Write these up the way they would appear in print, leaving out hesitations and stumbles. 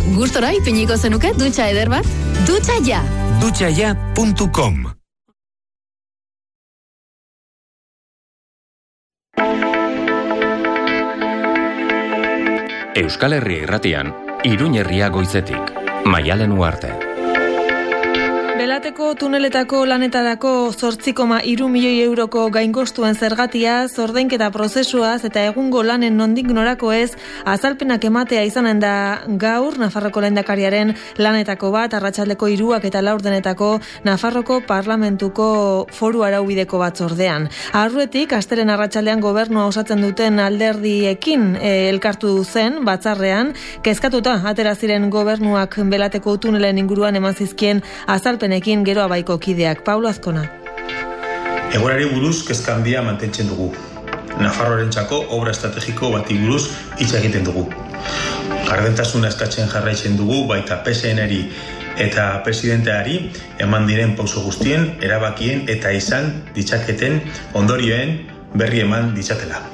gustora ipiniko zenuke dutxa eder bat? Dutxa ja! dutxaja.com. Euskal Herria Irratian, Iruña Herria Goizetik, Maialen Uarte. Belateko tuneletako lanetarako 8,3 milioi euroko gainkostuen zergatia, ordainketa prozesuaz eta egungo lanen nondik norako ez, azalpenak ematea izanen da gaur Nafarroko lehendakariaren lanetako bat, arratsaldeko 3 eta 4 Nafarroko Parlamentuko foru araubideko batzordean. Aurretik, astelen arratsaldean gobernua osatzen duten alderdiekin elkartu zen batzarrean, kezkatuta atera ziren gobernuak Belateko tunelen inguruan eman zizkien azalpenekin geroa baiko kideak. Paulo Azkona. Egoerari buruz kezka handia mantentzen dugu. Nafarroarentzako obra estrategiko bati buruz hitz egiten dugu. Gardentasuna eskatzen jarraitzen dugu baita PSN-eri eta presidenteari eman diren pauso guztien, erabakien eta izan ditzaketen ondorioen berri eman ditzatela.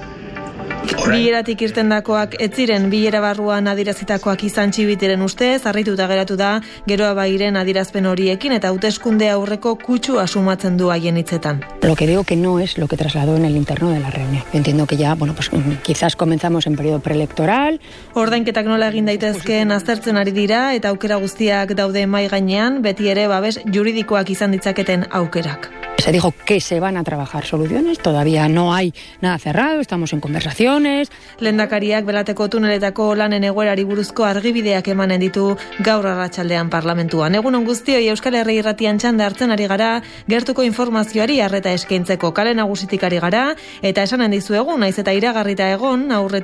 Bileratik irtendakoak ez ziren bilera barruan adierazitakoak izan txibitiren ustez, harrituta geratu da geroa bairen adierazpen horiekin eta hauteskunde aurreko kutsu asumatzen du haien hitzetan. Lo que digo que no es lo que trasladó en el interno de la reunión. Yo entiendo que ya, quizás comenzamos en periodo preelectoral. Ordainketak nola egin daitezkeen aztertzen ari dira eta aukera guztiak daude mahai gainean, beti ere babes juridikoak izan ditzaketen aukerak. Se dijo que se van a trabajar soluciones, todavía no hay nada cerrado, estamos en conversaciones. Lehendakariak Belateko tuneletako lanen egoerari buruzko argibideak emanen ditu gaur arratsaldean parlamentuan. Egunon guztioi, Euskal Herria Irratian txanda hartzen ari gara, gertuko informazioari arreta eskaintzeko kale nagusitik ari gara, eta esanen dizuegu, naiz eta iragarrita egon,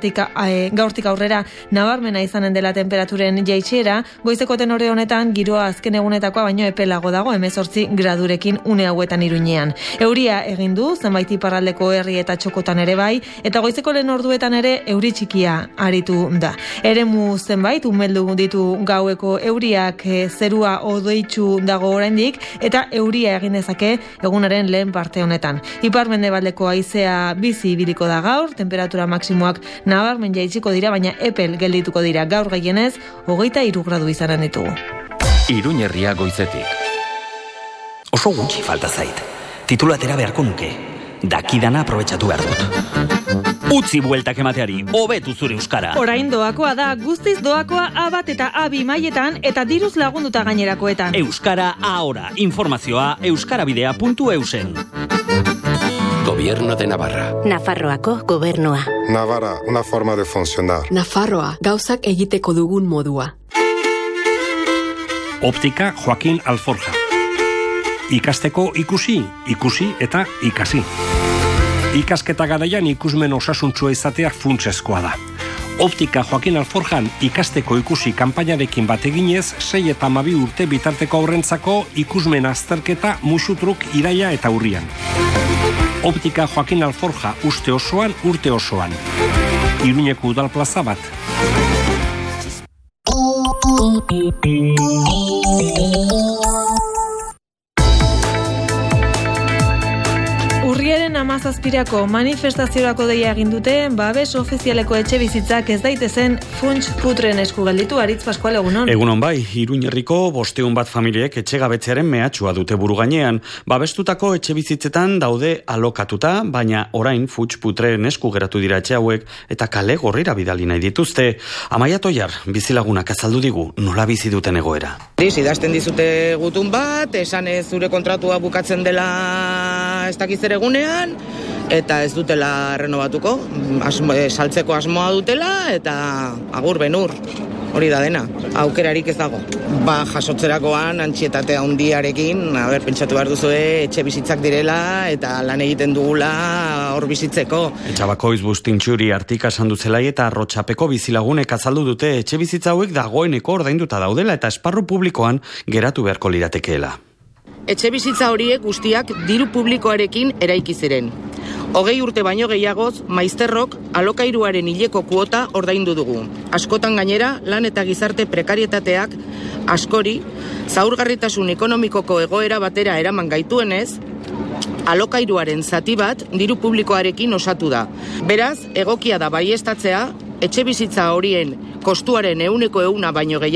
gaurtik aurrera nabarmena izanen dela temperaturen jaitsiera, goizeko tenore honetan giroa azken egunetakoa baino epelago dago, 18 gradurekin une hauetan Iruñean. Euria egin du, zenbait iparraldeko herri eta txokotan ere bai, eta goizeko lehen orduetan ere euri txikia aritu da. Eremu zenbait umeldu ditu gaueko euriak, zerua odoitsu dago oraindik eta euria egin dezake egunaren lehen parte honetan. Ipar-mendebaldeko haizea bizi ibiliko da gaur, temperatura maksimoak nabarmen jaitsiko dira, baina epel geldituko dira gaur gehienez 23 gradu izanen ditugu. Iruña Herria Goizetik. Oso gutxi falta zait. Titulatera beharko nuke. Dakidana aprobetxatu behar dut. Utzi bueltak emateari, hobetu zure euskara. Orain doakoa da, guztiz doakoa A1 eta A2 mailetan eta diruz lagunduta gainerakoetan. Euskara ahora. Informazioa euskarabidea.eusen. Gobierno de Navarra. Nafarroako gobernua. Navarra, una forma de funcionar. Nafarroa, gauzak egiteko dugun modua. Optika Joaquín Alforja. Ikasteko ikusi eta ikasi. Ikasketa garaian ikusmen osasuntsua izateak funtsezkoa da. Optika Joaquín Alforjan ikasteko ikusi kanpainarekin bat eginez, 6 eta 12 urte bitarteko aurrentzako ikusmen azterketa musutruk iraia eta urrian. Optika Joaquín Alforja uste osoan, urte osoan. Iruñeko udal plaza bat. Urriaren 17 manifestaziorako deia egin dute, babes ofizialeko etxe bizitzak ez daitezen funts putren esku gelditu. Aritz Pascual, egunon. Egunon bai, Iruñerriko 500 bat familiek etxegabetzearen mehatxua dute buru gainean. Babestutako etxe bizitzetan daude alokatuta, baina orain funts putren esku geratu dira etxe hauek eta kale gorrira bidali nahi dituzte. Amaia Toiar, bizilagunak azaldu digu, nola bizi duten egoera. Idazten dizute gutun bat, esan ez zure kontratua bukatzen dela ez dakiz ere egunean, eta ez dutela renovatuko, saltzeko asmoa dutela, eta agur benur, hori da dena, aukerarik ez dago. Jasotzerakoan, antxietate handiarekin, pentsatu behar duzue, etxe bizitzak direla, eta lan egiten dugula hor bizitzeko. Etxabakoiz Bustintxuri Artika Sanduzelai eta Arrotxapeko bizilagunek azaldu dute etxe bizitza hauek dagoeneko ordainduta daudela eta esparru publikoan geratu beharko liratekeela. Etxe bizitza horiek guztiak diru publikoarekin eraiki ziren. 20 urte baino gehiagoz, maizterrok alokairuaren hileko kuota ordaindu dugu. Askotan gainera, lan eta gizarte prekarietateak askori, zaurgarritasun ekonomikoko egoera batera eraman gaituenez, alokairuaren zati bat diru publikoarekin osatu da. Beraz, egokia da baieztatzea, etxe bizitza horien kostuaren 100% baino gehiago